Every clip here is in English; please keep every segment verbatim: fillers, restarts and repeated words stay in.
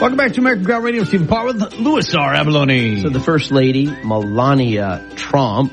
Welcome back to American Crowd Radio. Stephen Parr with Louis R. Abalone. So the First Lady, Melania Trump,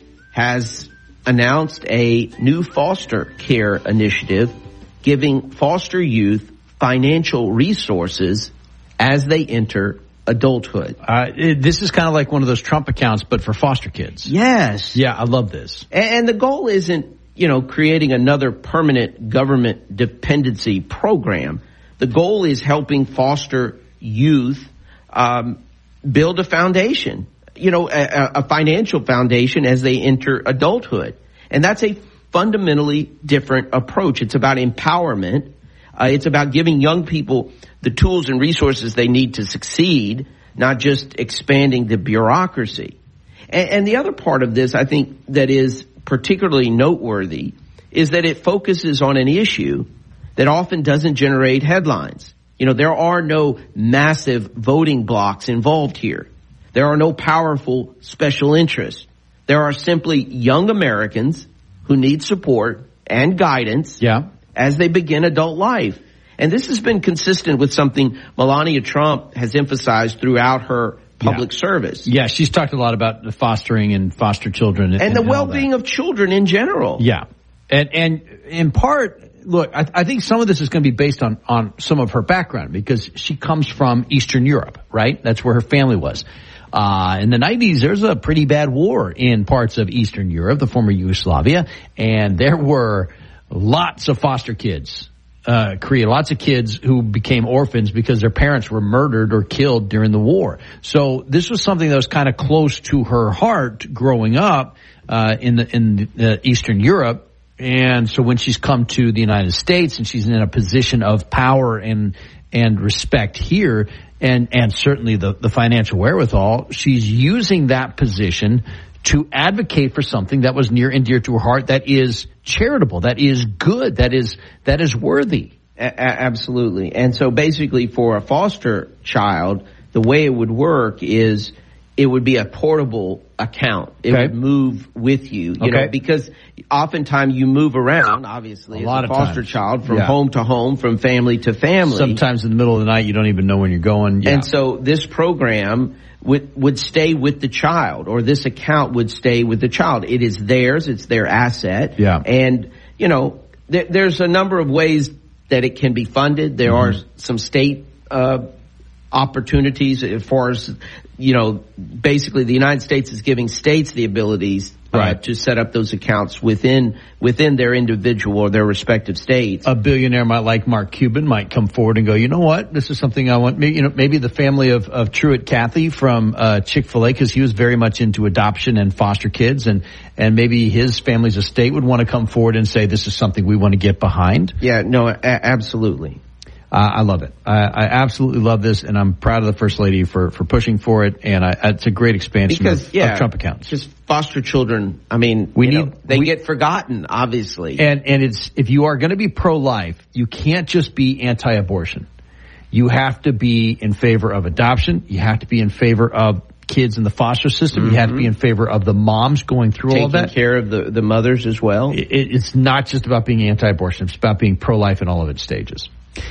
has announced a new foster care initiative giving foster youth financial resources as they enter adulthood. Uh, it, this is kind of like one of those Trump accounts, but for foster kids. Yes. Yeah, I love this. And, and the goal isn't, you know, creating another permanent government dependency program. The goal is helping foster youth um, build a foundation, you know, a, a financial foundation as they enter adulthood. And that's a fundamentally different approach. It's about empowerment. Uh, it's about giving young people the tools and resources they need to succeed, not just expanding the bureaucracy. And, and the other part of this, I think, that is particularly noteworthy is that it focuses on an issue that often doesn't generate headlines. You know, there are no massive voting blocks involved here. There are no powerful special interests. There are simply young Americans who need support and guidance yeah. as they begin adult life. And this has been consistent with something Melania Trump has emphasized throughout her public yeah. service. Yeah, she's talked a lot about the fostering and foster children. And, and the well-being of children in general. Yeah. And, and in part, look, I, I think some of this is going to be based on, on some of her background because she comes from Eastern Europe, right? That's where her family was. Uh, in the nineties, there's a pretty bad war in parts of Eastern Europe, the former Yugoslavia, and there were lots of foster kids, uh, created lots of kids who became orphans because their parents were murdered or killed during the war. So this was something that was kind of close to her heart growing up, uh, in the, in the Eastern Europe. And so when she's come to the United States and she's in a position of power and, and respect here, and, and certainly the, the financial wherewithal, she's using that position to advocate for something that was near and dear to her heart, that is charitable, that is good, that is, that is worthy. A- absolutely. And so basically for a foster child, the way it would work is it would be a portable account. It okay. would move with you, you okay. know, because oftentimes you move around, obviously, a lot as a of foster times. child from yeah. home to home, from family to family. Sometimes in the middle of the night, you don't even know when you're going. Yeah. And so this program would, would stay with the child, or this account would stay with the child. It is theirs. It's their asset. Yeah. And, you know, th- there's a number of ways that it can be funded. There mm-hmm. are some state, uh, opportunities as far as, you know, basically the United States is giving states the abilities uh, right. to set up those accounts within within their individual or their respective states. A billionaire might like Mark Cuban might come forward and go, you know what, this is something I want. Maybe, you know, maybe the family of, of Truett Cathy from uh, Chick-fil-A, because he was very much into adoption and foster kids, and and maybe his family's estate would want to come forward and say this is something we want to get behind. Yeah, no, a- absolutely. Uh, I love it. I, I absolutely love this, and I'm proud of the First Lady for, for pushing for it, and I, it's a great expansion because, of, yeah, of Trump accounts. Just foster children, I mean, we you need know, they we, get forgotten, obviously. And, and it's, if you are going to be pro-life, you can't just be anti-abortion. You have to be in favor of adoption. You have to be in favor of kids in the foster system. Mm-hmm. You have to be in favor of the moms going through Taking all of that. Taking care of the, the mothers as well. It, it's not just about being anti-abortion. It's about being pro-life in all of its stages.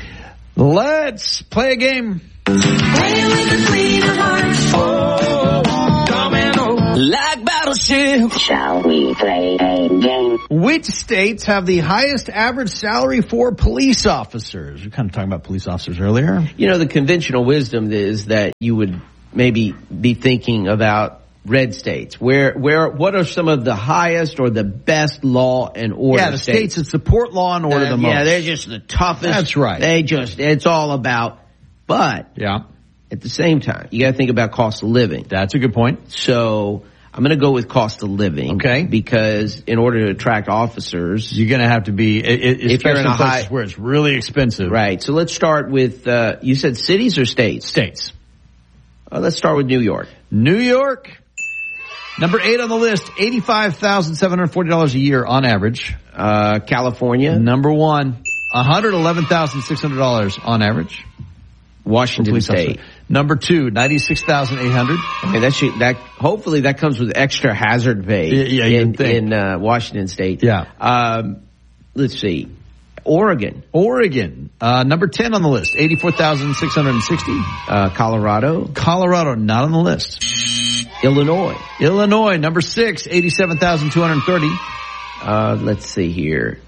Let's play a game. Play with the Queen of Hearts. Oh, domino. Like Battleship. Shall we play a game? Which states have the highest average salary for police officers? We were kind of talking about police officers earlier. You know, the conventional wisdom is that you would maybe be thinking about red states. Where, where, what are some of the highest or the best law and order Yeah, the states? states that support law and order uh, the most. Yeah, they're just the toughest. That's right. They just, it's all about, but yeah, at the same time, you got to think about cost of living. That's a good point. So I'm going to go with cost of living. Okay. Because in order to attract officers, you're going to have to be, it, it, if you're in a places high, where it's really expensive. Right. So let's start with, uh, you said cities or states? States. Uh, let's start with New York. New York. Number eight on the list, eighty-five thousand seven hundred forty dollars a year on average. Uh, California. Number one, one hundred eleven thousand six hundred dollars on average. Washington State. Officer. Number two, ninety-six thousand eight hundred dollars. Okay, that should, that, hopefully that comes with extra hazard pay yeah, yeah, in, think. in uh, Washington State. Yeah. Um, let's see. Oregon. Oregon, uh, number ten on the list, eighty-four thousand six hundred sixty. Uh, Colorado. Colorado, not on the list. Illinois. Illinois, number six, eighty-seven thousand two hundred thirty. Uh, let's see here.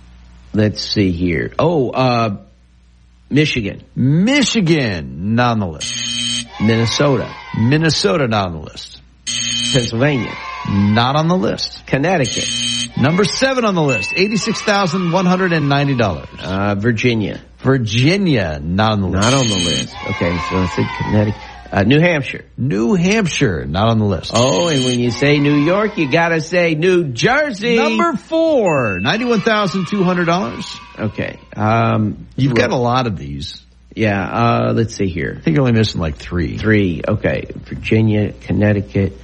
Let's see here. Oh, uh, Michigan. Michigan, not on the list. Minnesota. Minnesota, not on the list. Pennsylvania. Not on the list. Connecticut. Number seven on the list, eighty-six thousand one hundred ninety dollars. Uh, Virginia. Virginia, not on the list. Not on the list. Okay, so I said Connecticut. Uh, New Hampshire. New Hampshire, not on the list. Oh, and when you say New York, you gotta say New Jersey. Number four, ninety-one thousand two hundred dollars. Okay. Um, You've got a lot of these. Yeah, uh, let's see here. I think you're only missing like three. Three, okay. Virginia, Connecticut,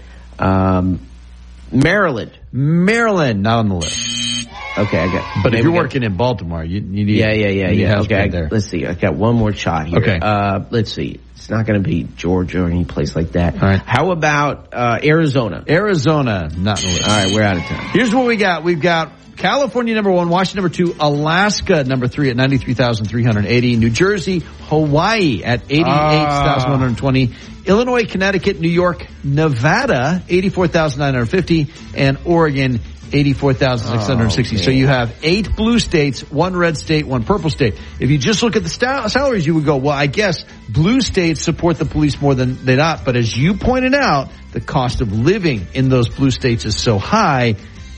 um, Maryland. Maryland, not on the list. Okay, I got. But if you're working in Baltimore, you, you need. Yeah, yeah, yeah, yeah. Okay, I, there. let's see. I got one more shot here. Okay. Uh, let's see. It's not going to be Georgia or any place like that. All right. How about uh, Arizona? Arizona, not on the list. All right, we're out of time. Here's what we got. We've got California number one, Washington number two, Alaska number three at ninety-three thousand three hundred eighty, New Jersey, Hawaii at eighty-eight thousand one hundred twenty, Illinois, Connecticut, New York, Nevada, eighty-four thousand nine hundred fifty, and Oregon, eighty-four thousand six hundred sixty. Oh, so you have eight blue states, one red state, one purple state. If you just look at the sta- salaries, you would go, well, I guess blue states support the police more than they not. But as you pointed out, the cost of living in those blue states is so high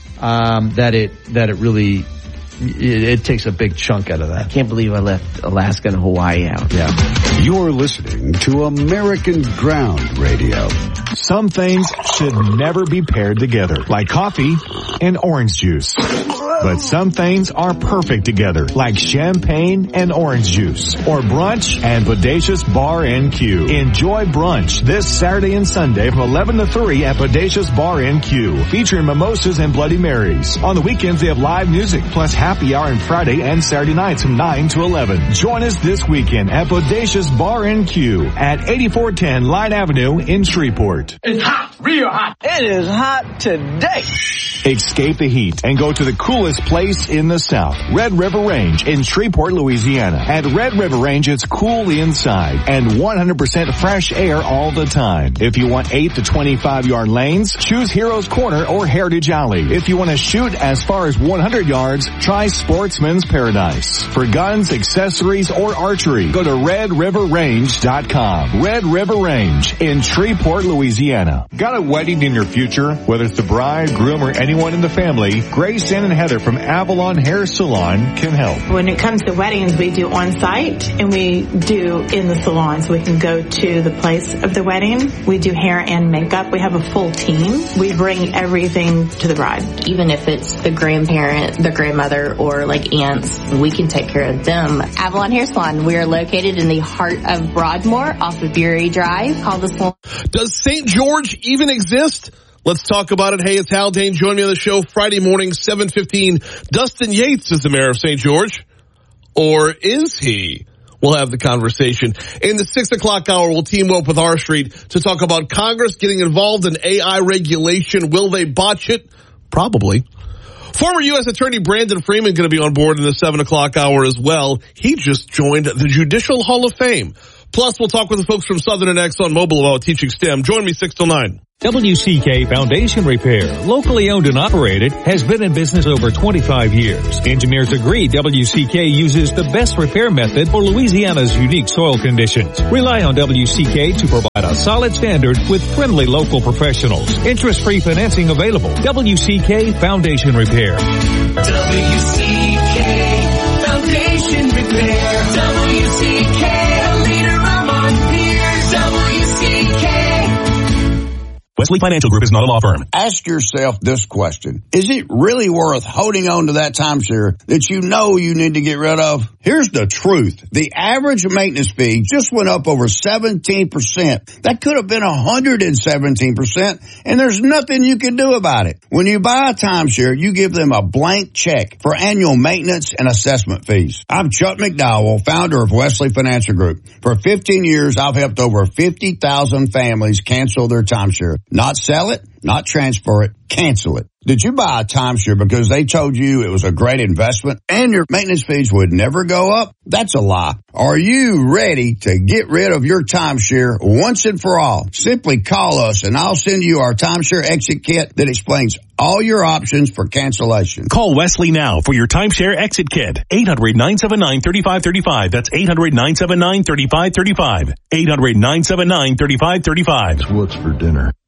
um, that it that it really it, it takes a big chunk out of that. I can't believe I left Alaska and Hawaii out. Yeah. You're listening to American Ground Radio. Some things should never be paired together, like coffee and orange juice. But some things are perfect together, like champagne and orange juice, or brunch and Bodacious Bar and Q. Enjoy brunch this Saturday and Sunday from eleven to three at Bodacious Bar and Q, featuring mimosas and Bloody Marys. On the weekends, they have live music, plus happy hour on Friday and Saturday nights from nine to eleven. Join us this weekend at Bodacious Bar and Q at eighty-four ten Line Avenue in Shreveport. It's hot, real hot. It is hot today. Escape the heat and go to the coolest place in the South, Red River Range in Shreveport, Louisiana. At Red River Range, it's cool inside and one hundred percent fresh air all the time. If you want eight to twenty-five yard lanes, choose Heroes Corner or Heritage Alley. If you want to shoot as far as one hundred yards, try Sportsman's Paradise. For guns, accessories, or archery, go to red river range dot com. Red River Range in Shreveport, Louisiana. Got a wedding in your future? Whether it's the bride, groom, or anyone in the family, Grayson and Heather from Avalon Hair Salon can help. When it comes to weddings, we do on-site and we do in the salon, so we can go to the place of the wedding. We do hair and makeup. We have a full team. We bring everything to the bride. Even if it's the grandparent, the grandmother, or like aunts, we can take care of them. Avalon Hair Salon. We are located in the heart of Broadmoor off of Bury Drive. Call the salon. Does Saint George even exist? Let's talk about it. Hey, it's Haldane. Join me on the show Friday morning, seven fifteen. Dustin Yates is the mayor of Saint George. Or is he? We'll have the conversation. In the six o'clock hour, we'll team up with R Street to talk about Congress getting involved in A I regulation. Will they botch it? Probably. Former U S Attorney Brandon Freeman going to be on board in the seven o'clock hour as well. He just joined the Judicial Hall of Fame. Plus, we'll talk with the folks from Southern and Exxon Mobil about teaching STEM. Join me six till nine. W C K Foundation Repair, locally owned and operated, has been in business over twenty-five years. Engineers agree W C K uses the best repair method for Louisiana's unique soil conditions. Rely on W C K to provide a solid standard with friendly local professionals. Interest-free financing available. W C K Foundation Repair. W C K Foundation Repair. W C K, a leader among peers. W C K. Wesley Financial Group is not a law firm. Ask yourself this question. Is it really worth holding on to that timeshare that you know you need to get rid of? Here's the truth. The average maintenance fee just went up over seventeen percent. That could have been one hundred seventeen percent, and there's nothing you can do about it. When you buy a timeshare, you give them a blank check for annual maintenance and assessment fees. I'm Chuck McDowell, founder of Wesley Financial Group. For fifteen years, I've helped over fifty thousand families cancel their timeshare. Not sell it, not transfer it, cancel it. Did you buy a timeshare because they told you it was a great investment and your maintenance fees would never go up? That's a lie. Are you ready to get rid of your timeshare once and for all? Simply call us and I'll send you our timeshare exit kit that explains all your options for cancellation. Call Wesley now for your timeshare exit kit. eight hundred, nine seven nine, three five three five. That's eight hundred, nine seven nine, three five three five. eight hundred, nine seven nine, three five three five. What's for dinner?